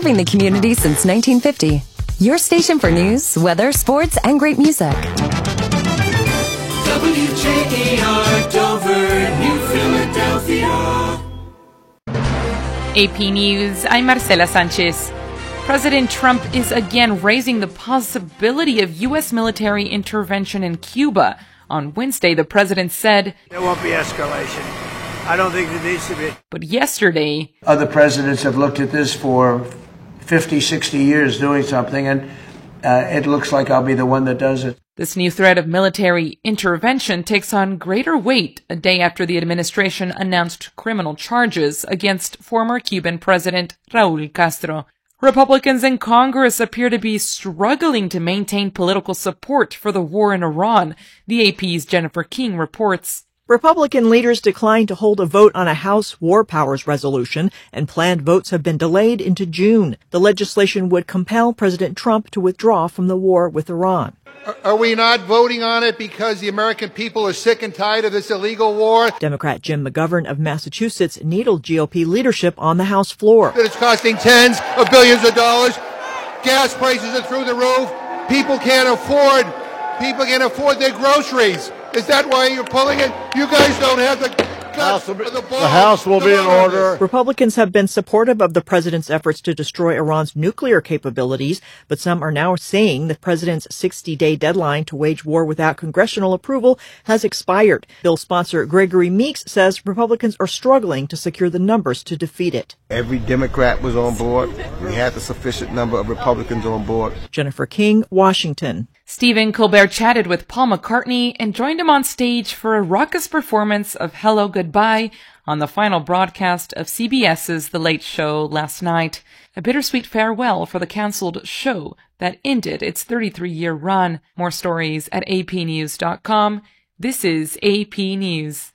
serving the community since 1950. Your station for news, weather, sports, and great music. WJAR Dover, New Philadelphia. AP News, I'm Marcela Sanchez. President Trump is again raising the possibility of U.S. military intervention in Cuba. On Wednesday, the president said, "There won't be escalation. I don't think there needs to be." But yesterday, other presidents have looked at this for 50, 60 years doing something, and it looks like I'll be the one that does it. This new threat of military intervention takes on greater weight a day after the administration announced criminal charges against former Cuban President Raul Castro. Republicans in Congress appear to be struggling to maintain political support for the war in Iran, the AP's Jennifer King reports. Republican leaders declined to hold a vote on a House War Powers resolution, and planned votes have been delayed into June. The legislation would compel President Trump to withdraw from the war with Iran. Are we not voting on it because the American people are sick and tired of this illegal war? Democrat Jim McGovern of Massachusetts needled GOP leadership on the House floor. That it's costing tens of billions of dollars. Gas prices are through the roof. People can't afford their groceries. Is that why you're pulling it? You guys don't have the guts or the balls. The House will be in order. Republicans have been supportive of the president's efforts to destroy Iran's nuclear capabilities, but some are now saying the president's 60-day deadline to wage war without congressional approval has expired. Bill sponsor Gregory Meeks says Republicans are struggling to secure the numbers to defeat it. Every Democrat was on board. We had the sufficient number of Republicans on board. Jennifer King, Washington. Stephen Colbert chatted with Paul McCartney and joined him on stage for a raucous performance of Hello Goodbye on the final broadcast of CBS's The Late Show last night. A bittersweet farewell for the canceled show that ended its 33-year run. More stories at apnews.com. This is AP News.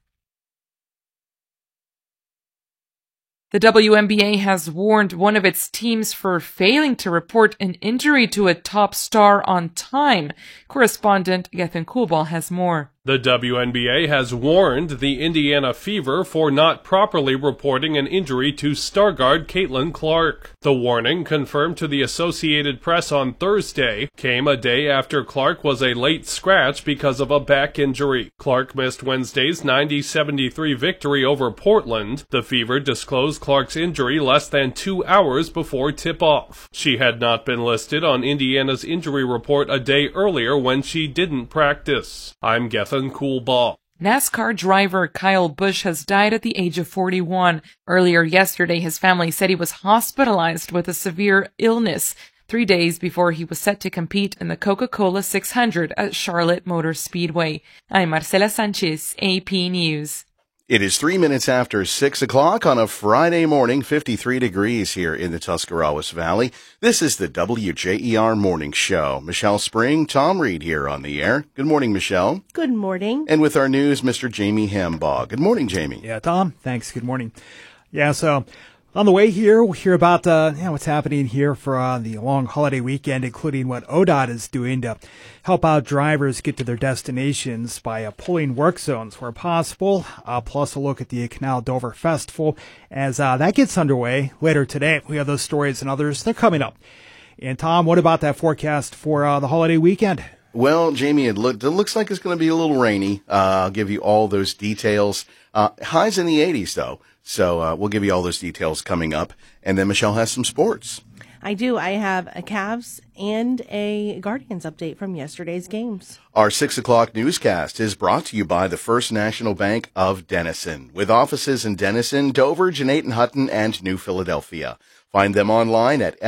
The WNBA has warned one of its teams for failing to report an injury to a top star on time. Correspondent Gethin Kulbal has more. The WNBA has warned the Indiana Fever for not properly reporting an injury to star guard Caitlin Clark. The warning, confirmed to the Associated Press on Thursday, came a day after Clark was a late scratch because of a back injury. Clark missed Wednesday's 90-73 victory over Portland. The Fever disclosed Clark's injury less than 2 hours before tip-off. She had not been listed on Indiana's injury report a day earlier when she didn't practice. I'm Gethin Kulbal. NASCAR driver Kyle Busch has died at the age of 41. Earlier yesterday, his family said he was hospitalized with a severe illness 3 days before he was set to compete in the Coca-Cola 600 at Charlotte Motor Speedway. I'm Marcela Sanchez, AP News. It is 3 minutes after 6 o'clock on a Friday morning, 53 degrees here in the Tuscarawas Valley. This is the WJER Morning Show. Michelle Spring, Tom Reed here on the air. Good morning, Michelle. Good morning. And with our news, Mr. Jamie Hambaugh. Good morning, Jamie. Yeah, Tom. Thanks. Good morning. Yeah, so on the way here, we'll hear about what's happening here for the long holiday weekend, including what ODOT is doing to help out drivers get to their destinations by pulling work zones where possible, plus a look at the Canal Dover Festival as that gets underway later today. We have those stories and others. They're coming up. And, Tom, what about that forecast for the holiday weekend? Well, Jamie, it looks like it's going to be a little rainy. I'll give you all those details. Highs in the 80s, though. So we'll give you all those details coming up. And then Michelle has some sports. I do. I have a Cavs and a Guardians update from yesterday's games. Our 6 o'clock newscast is brought to you by the First National Bank of Denison, with offices in Denison, Dover, Jeanette, Hutton, and New Philadelphia. Find them online at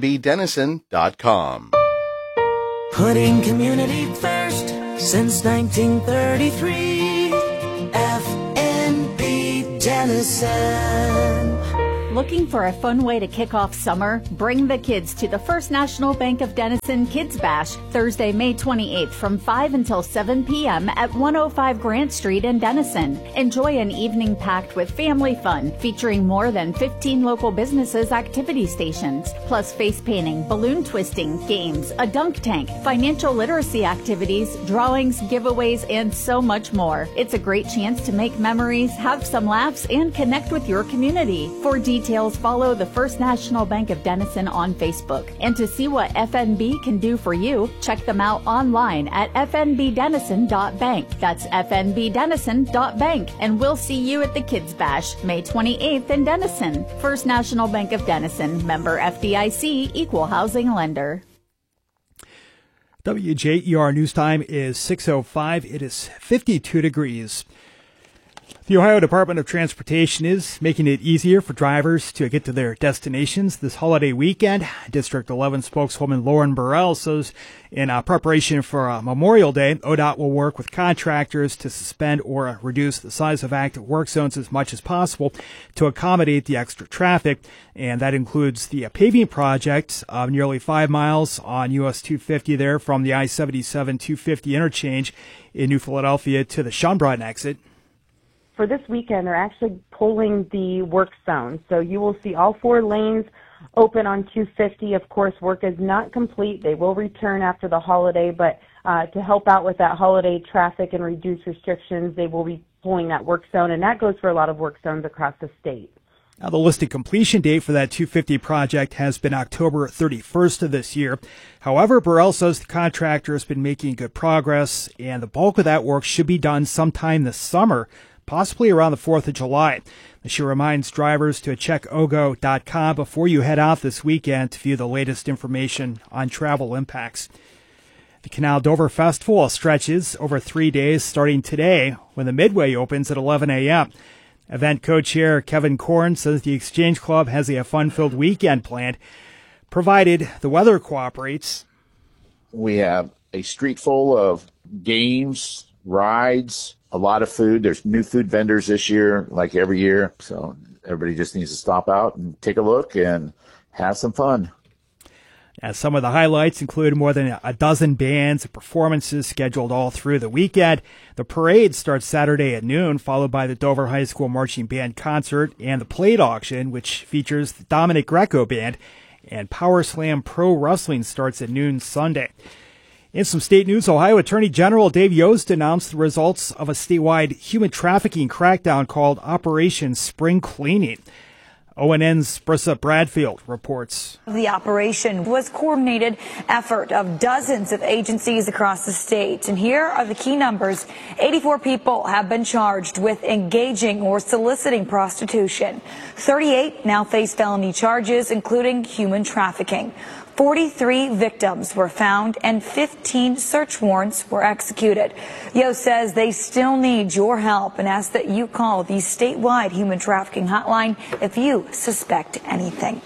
fnbdenison.com. Putting community first since 1933. FNB Denison. Looking for a fun way to kick off summer? Bring the kids to the First National Bank of Denison Kids Bash, Thursday, May 28th from 5 until 7 p.m. at 105 Grant Street in Denison. Enjoy an evening packed with family fun, featuring more than 15 local businesses' activity stations, plus face painting, balloon twisting, games, a dunk tank, financial literacy activities, drawings, giveaways, and so much more. It's a great chance to make memories, have some laughs, and connect with your community. For details details, follow the First National Bank of Denison on Facebook. And to see what FNB can do for you, check them out online at fnbdenison.bank. That's fnbdenison.bank. And we'll see you at the Kids Bash, May 28th in Denison. First National Bank of Denison, member FDIC, equal housing lender. WJER News Time is 6:05. It is 52 degrees. The Ohio Department of Transportation is making it easier for drivers to get to their destinations this holiday weekend. District 11 spokeswoman Lauren Burrell says in preparation for Memorial Day, ODOT will work with contractors to suspend or reduce the size of active work zones as much as possible to accommodate the extra traffic. And that includes the paving project of nearly 5 miles on US 250 there from the I-77 250 interchange in New Philadelphia to the Schönbrunn exit. For this weekend, they're actually pulling the work zone. So you will see all 4 lanes open on 250. Of course, work is not complete. They will return after the holiday, but to help out with that holiday traffic and reduce restrictions, they will be pulling that work zone, and that goes for a lot of work zones across the state. Now, the listed completion date for that 250 project has been October 31st of this year. However, Burrell says the contractor has been making good progress, and the bulk of that work should be done sometime this summer, possibly around the 4th of July. She reminds drivers to check ogo.com before you head out this weekend to view the latest information on travel impacts. The Canal Dover Festival stretches over 3 days starting today when the Midway opens at 11 a.m. Event co-chair Kevin Korn says the Exchange Club has a fun-filled weekend planned, provided the weather cooperates. We have a street full of games, rides, a lot of food. There's new food vendors this year, like every year. So everybody just needs to stop out and take a look and have some fun. As some of the highlights include more than a dozen bands and performances scheduled all through the weekend. The parade starts Saturday at noon, followed by the Dover High School Marching Band concert and the plate auction, which features the Dominic Greco Band, and Power Slam Pro Wrestling starts at noon Sunday. In some state news, Ohio Attorney General Dave Yost announced the results of a statewide human trafficking crackdown called Operation Spring Cleaning. ONN's Brissa Bradfield reports. The operation was a coordinated effort of dozens of agencies across the state. And here are the key numbers. 84 people have been charged with engaging or soliciting prostitution. 38 now face felony charges, including human trafficking. 43 victims were found and 15 search warrants were executed. Yost says they still need your help and asks that you call the statewide human trafficking hotline if you suspect anything.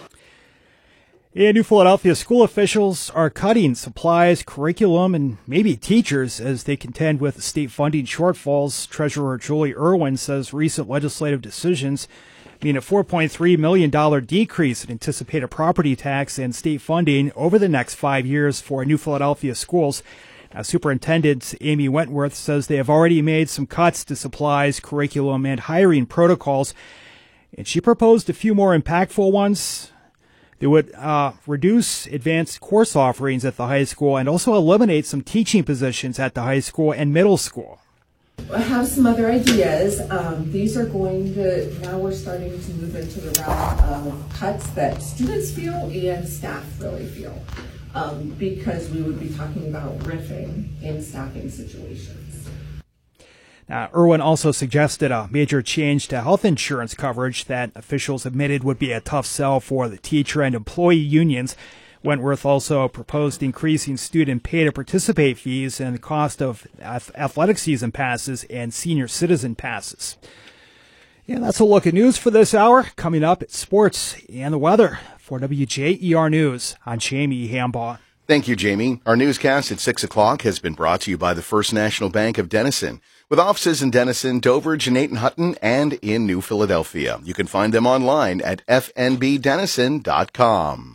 In New Philadelphia, school officials are cutting supplies, curriculum, and maybe teachers as they contend with state funding shortfalls. Treasurer Julie Irwin says recent legislative decisions mean a $4.3 million decrease in anticipated property tax and state funding over the next 5 years for New Philadelphia schools. Superintendent Amy Wentworth says they have already made some cuts to supplies, curriculum, and hiring protocols, and she proposed a few more impactful ones. They would reduce advanced course offerings at the high school and also eliminate some teaching positions at the high school and middle school. I have some other ideas. These are going to, now we're starting to move into the realm of cuts that students feel and staff really feel, because we would be talking about riffing in staffing situations. Irwin also suggested a major change to health insurance coverage that officials admitted would be a tough sell for the teacher and employee unions. Wentworth also proposed increasing student pay-to-participate fees and the cost of athletic season passes and senior citizen passes. And that's a look at news for this hour. Coming up, it's sports and the weather. For WJER News, I'm Jamie Hambaugh. Thank you, Jamie. Our newscast at 6 o'clock has been brought to you by the First National Bank of Denison, with offices in Denison, Dover, Jeanette and Hutton, and in New Philadelphia. You can find them online at fnbdenison.com.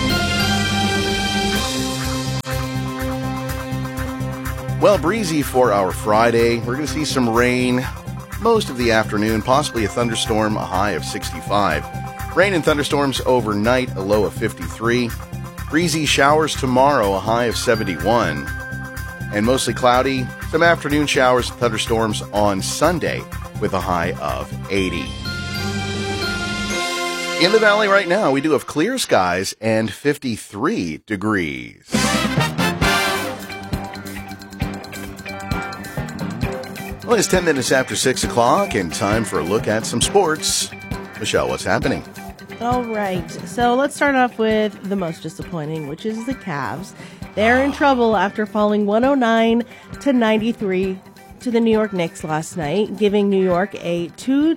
Well, breezy for our Friday. We're going to see some rain most of the afternoon, possibly a thunderstorm, a high of 65. Rain and thunderstorms overnight, a low of 53. Breezy showers tomorrow, a high of 71. And mostly cloudy, some afternoon showers and thunderstorms on Sunday with a high of 80. In the valley right now, we do have clear skies and 53 degrees. Well, it's 10 minutes after 6 o'clock and time for a look at some sports. Michelle, what's happening? All right. So let's start off with the most disappointing, which is the Cavs. They're in trouble after falling 109-93 to the New York Knicks last night, giving New York a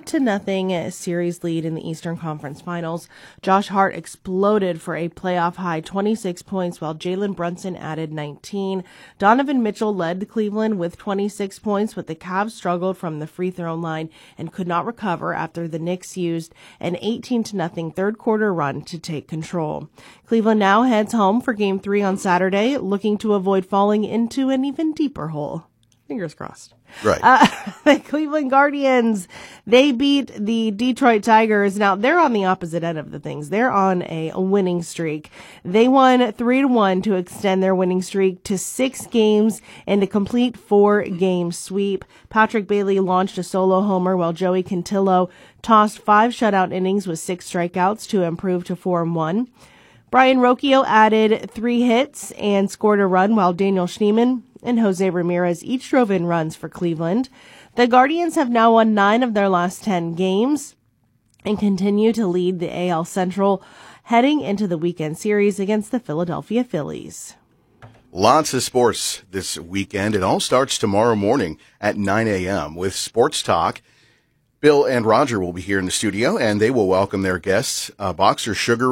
2-0 series lead in the Eastern Conference Finals. Josh Hart exploded for a playoff high 26 points, while Jalen Brunson added 19. Donovan Mitchell led Cleveland with 26 points, but the Cavs struggled from the free throw line and could not recover after the Knicks used an 18-0 third quarter run to take control. Cleveland now heads home for Game 3 on Saturday, looking to avoid falling into an even deeper hole. Fingers crossed. Right. The Cleveland Guardians, they beat the Detroit Tigers. Now, they're on the opposite end of the things. They're on a winning streak. They won 3-1 to extend their winning streak to 6 games and a complete 4-game sweep. Patrick Bailey launched a solo homer while Joey Cantillo tossed 5 shutout innings with 6 strikeouts to improve to 4-1. Brian Rocchio added 3 hits and scored a run, while Daniel Schneemann and Jose Ramirez each drove in runs for Cleveland. The Guardians have now won 9 of their last 10 games and continue to lead the AL Central heading into the weekend series against the Philadelphia Phillies. Lots of sports this weekend. It all starts tomorrow morning at 9 a.m. with Sports Talk. Bill and Roger will be here in the studio, and they will welcome their guests, boxer Sugar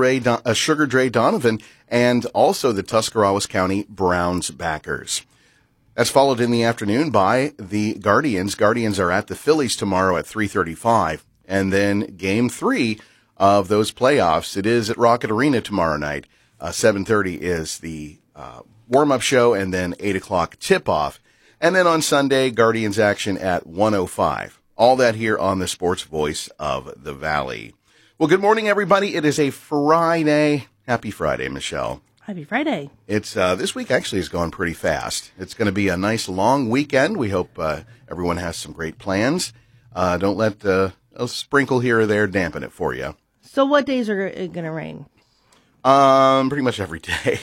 Dre Donovan, and also the Tuscarawas County Browns backers. That's followed in the afternoon by the Guardians. Guardians are at the Phillies tomorrow at 3:35, and then Game 3 of those playoffs. It is at Rocket Arena tomorrow night. 7:30 is the warm-up show, and then 8 o'clock tip-off. And then on Sunday, Guardians action at 1:05. All that here on the Sports Voice of the Valley. Well, good morning, everybody. It is a Friday. Happy Friday, Michelle. Happy Friday. It's this week actually has gone pretty fast. It's going to be a nice long weekend. We hope everyone has some great plans. Don't let a sprinkle here or there dampen it for you. So what days are it going to rain? Pretty much every day.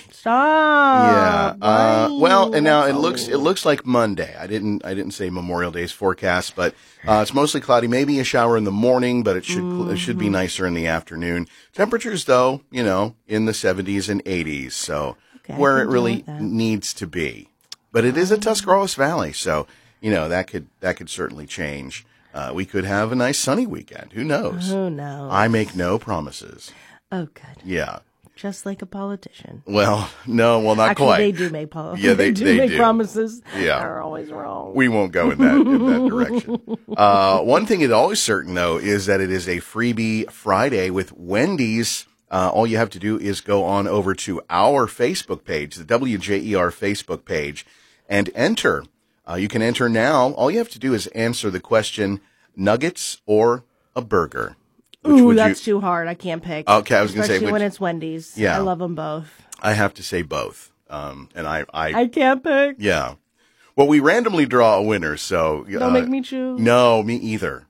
Stop. Yeah. Well, and now it looks like Monday. I didn't say Memorial Day's forecast, but it's mostly cloudy. Maybe a shower in the morning, but it should be nicer in the afternoon. Temperatures, though, in the 70s and 80s, so where it really needs to be. But it is a Tuscarawas Valley, so that could certainly change. We could have a nice sunny weekend. Who knows? Who knows? I make no promises. Oh, good. Yeah. Just like a politician. Well, no, not actually, quite. They do make promises. Yeah, they make do. Promises. Yeah. They're always wrong. We won't go in that direction. One thing is always certain, though, is that it is a freebie Friday with Wendy's. All you have to do is go on over to our Facebook page, the WJER Facebook page, and enter. You can enter now. All you have to do is answer the question, nuggets or a burger. Ooh, that's too hard. I can't pick. Okay, I was going to say. Especially when it's Wendy's. Yeah. I love them both. I have to say both. And I can't pick. Yeah. Well, we randomly draw a winner, so. Don't make me choose. No, me either.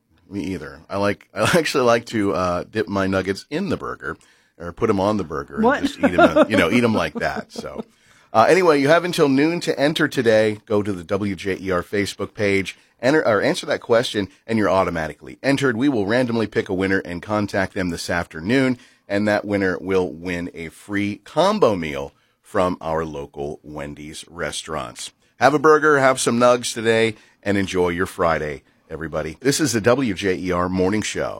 I actually like to dip my nuggets in the burger or put them on the burger and just eat them, eat them like that. So. Anyway, you have until noon to enter today. Go to the WJER Facebook page. Answer that question, and you're automatically entered. We will randomly pick a winner and contact them this afternoon, and that winner will win a free combo meal from our local Wendy's restaurants. Have a burger, have some nugs today, and enjoy your Friday, everybody. This is the WJER Morning Show.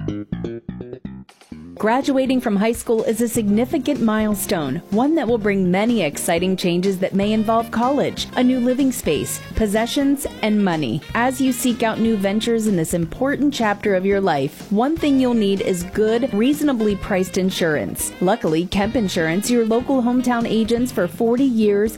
Graduating from high school is a significant milestone, one that will bring many exciting changes that may involve college, a new living space, possessions, and money. As you seek out new ventures in this important chapter of your life, one thing you'll need is good, reasonably priced insurance. Luckily, Kemp Insurance, your local hometown agents for 40 years,